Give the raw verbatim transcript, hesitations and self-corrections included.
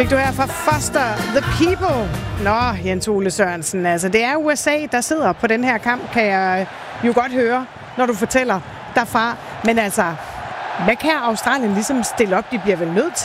Du er fra Foster the People. Nå, Jens Ole Sørensen, altså det er U S A, der sidder på den her kamp, kan jeg jo godt høre, når du fortæller derfra. Men altså, hvad kan Australien ligesom stille op? De bliver vel nødt til